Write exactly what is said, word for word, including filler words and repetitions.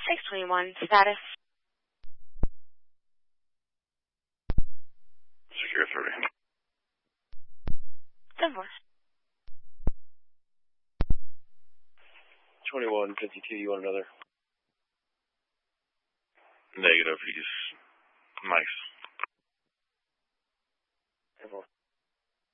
six twenty-one, status. Secure thirty. ten four. twenty-one fifty-two, you want another? Negative, he's nice. ten four.